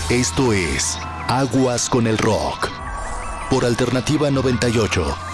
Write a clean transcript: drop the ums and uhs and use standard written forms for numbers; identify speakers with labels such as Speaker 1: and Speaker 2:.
Speaker 1: Esto es Aguas con el Rock por Alternativa 98.